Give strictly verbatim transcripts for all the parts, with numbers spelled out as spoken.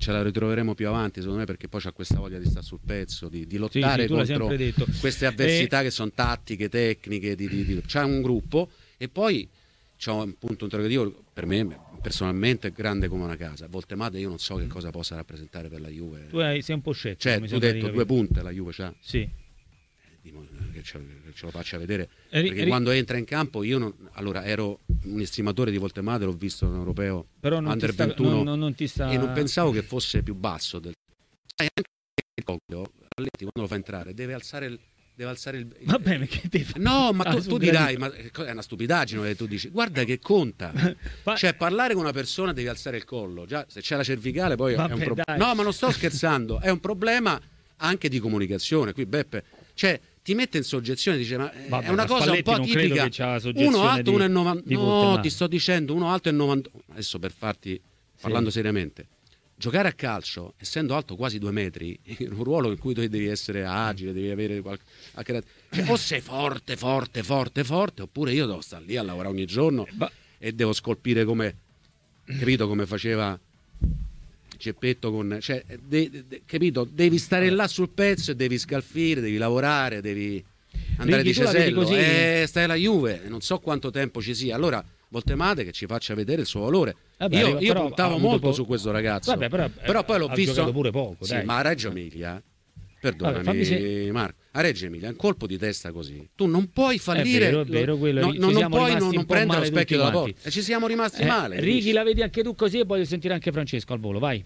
ce la ritroveremo più avanti, secondo me, perché poi c'ha questa voglia di stare sul pezzo, di, di lottare sì, sì, contro queste avversità e... che sono tattiche, tecniche, di, di, di... c'ha un gruppo e poi c'è un punto interrogativo, per me personalmente grande come una casa. Voltemade io non so che cosa possa rappresentare per la Juve. Tu hai, sei un po' scettico. Cioè, tu hai detto due punte la Juve c'ha? Sì. Che ce, che ce lo faccia vedere, Eri, perché eri... quando entra in campo io non, allora ero un estimatore di Voltemade, l'ho visto in europeo, però non under ti sta, ventuno non, non, non ti sta... e non pensavo che fosse più basso del... sai, anche il Coglio, Allegri quando lo fa entrare deve alzare il deve alzare il, il... va bene che ti fa... no ma ah, tu, tu dirai ma è una stupidaggine che tu dici, guarda che conta fa... cioè parlare con una persona devi alzare il collo, già se c'è la cervicale poi vabbè, è un problema, no ma non sto scherzando, è un problema anche di comunicazione. Qui Beppe, cioè ti mette in soggezione, dice ma vabbè, è una cosa Spalletti un po' tipica, uno alto, di, uno e novanta, no ti sto dicendo uno alto e novanta, adesso per farti, parlando sì. seriamente, giocare a calcio essendo alto quasi due metri in un ruolo in cui tu devi essere agile, devi avere qualche, cioè, o sei forte forte forte forte oppure io devo stare lì a lavorare ogni giorno ba- e devo scolpire come, capito, come faceva Geppetto con, cioè, de, de, capito, devi stare là sul pezzo e devi scalfire, devi lavorare, devi andare Righi, di cesello, eh, stai alla Juve, non so quanto tempo ci sia, allora Voltemade che ci faccia vedere il suo valore. Vabbè, io io però, puntavo molto po- su questo ragazzo, vabbè, però, però poi l'ho ha visto giocato pure poco, sì, dai. ma a Reggio Emilia, perdonami se... Marco, a Reggio Emilia un colpo di testa così tu non puoi fallire, è vero, è vero, quello, no, non, non puoi non, non prendere lo specchio della quanti. porta e ci siamo rimasti eh, male. Righi, la vedi anche tu così e voglio sentire anche Francesco al volo, vai.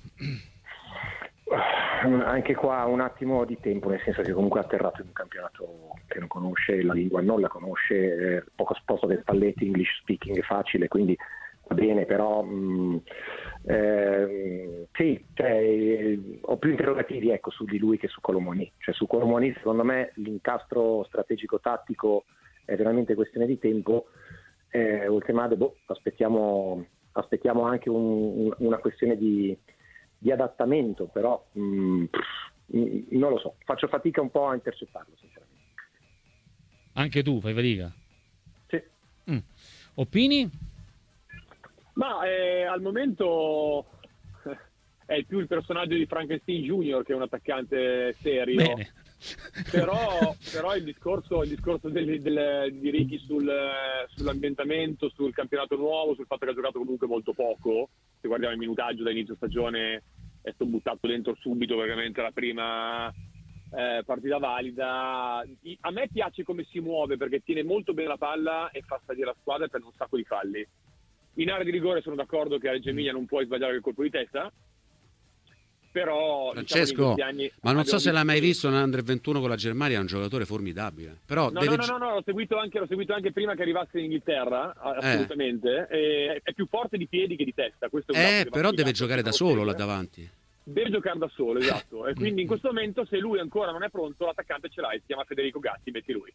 Anche qua un attimo di tempo, nel senso che comunque ha atterrato in un campionato che non conosce, la lingua non la conosce, eh, poco sposto del Spalletti, English speaking è facile, quindi va bene, però mh, eh, sì, cioè, eh, ho più interrogativi ecco, su di lui che su Colomoni. Cioè su Colomoni secondo me l'incastro strategico tattico è veramente questione di tempo, eh, Voltemade boh, aspettiamo, aspettiamo anche un, una questione di di adattamento, però mh, non lo so, faccio fatica un po' a intercettarlo sinceramente. Anche tu fai fatica? Sì. Mm. Opini? Ma eh, al momento è più il personaggio di Frankenstein Junior che è un attaccante serio. Bene. Però, però il discorso, il discorso del, del, di Righi sul, sull'ambientamento, sul campionato nuovo, sul fatto che ha giocato comunque molto poco, se guardiamo il minutaggio da inizio stagione è stato buttato dentro subito veramente la prima eh, partita valida. A me piace come si muove perché tiene molto bene la palla e fa salire la squadra per un sacco di falli. In area di rigore sono d'accordo che a Reggio Emilia non puoi sbagliare il colpo di testa, però Francesco, diciamo anni ma non so se l'hai mai visto... visto nell'Under ventuno con la Germania, è un giocatore formidabile. Però no, deve... no, no, no, no, l'ho seguito anche, l'ho seguito anche prima che arrivasse in Inghilterra, assolutamente. Eh. È più forte di piedi che di testa. Questo è un eh, però deve giocare da solo là davanti. Deve giocare da solo, esatto. E quindi in questo momento, se lui ancora non è pronto, l'attaccante ce l'hai, si chiama Federico Gatti, metti lui.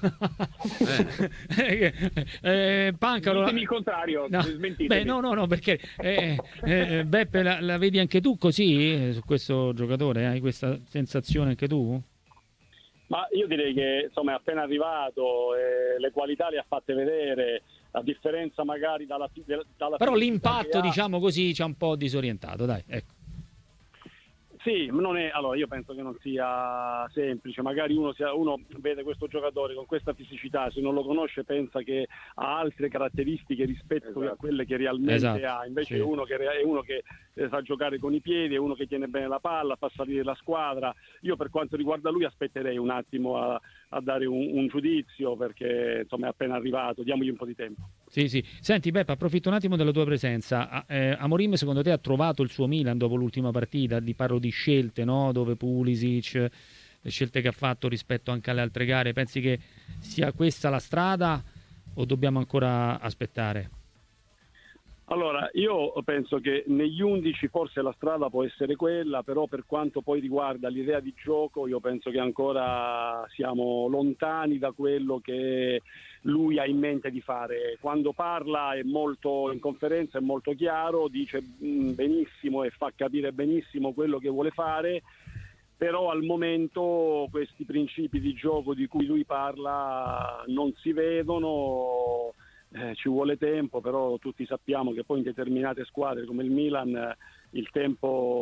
eh, eh, Pancaro, ditemi il contrario, no. smentitemi. Beh, no, no, no, perché eh, eh, Beppe, la, la vedi anche tu così eh, su questo giocatore? Hai questa sensazione anche tu? Ma io direi che insomma è appena arrivato, eh, le qualità le ha fatte vedere, a differenza magari dalla, dalla però l'impatto, diciamo così, ci ha un po' disorientato, dai, ecco. Sì, non è, allora io penso che non sia semplice, magari uno, sia, uno vede questo giocatore con questa fisicità, se non lo conosce pensa che ha altre caratteristiche rispetto esatto. a quelle che realmente esatto. ha, invece sì. è uno che è uno che sa giocare con i piedi, è uno che tiene bene la palla, fa salire la squadra. Io per quanto riguarda lui aspetterei un attimo a, a dare un, un giudizio perché insomma è appena arrivato, diamogli un po' di tempo. Sì, sì. Senti Beppe, approfitto un attimo della tua presenza. Eh, Amorim secondo te ha trovato il suo Milan dopo l'ultima partita? Di parlo di scelte, no? Dove Pulisic, le scelte che ha fatto rispetto anche alle altre gare, pensi che sia questa la strada o dobbiamo ancora aspettare? Allora, io penso che negli undici forse la strada può essere quella, però per quanto poi riguarda l'idea di gioco io penso che ancora siamo lontani da quello che lui ha in mente di fare. Quando parla è molto, in conferenza è molto chiaro, dice benissimo e fa capire benissimo quello che vuole fare, però al momento questi principi di gioco di cui lui parla non si vedono. Eh, ci vuole tempo, però tutti sappiamo che poi in determinate squadre come il Milan eh, il tempo